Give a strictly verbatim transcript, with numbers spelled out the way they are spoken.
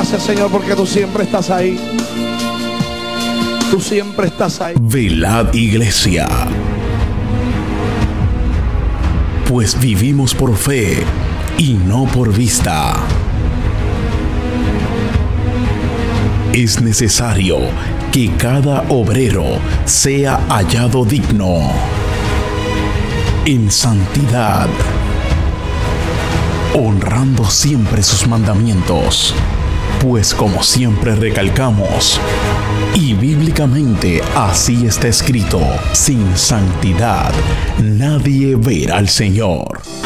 Gracias, Señor, porque tú siempre estás ahí. Tú siempre estás ahí. Velad, iglesia, pues vivimos por fe y no por vista. Es necesario que cada obrero sea hallado digno en santidad, honrando siempre sus mandamientos, pues como siempre recalcamos, y bíblicamente así está escrito, sin santidad nadie verá al Señor.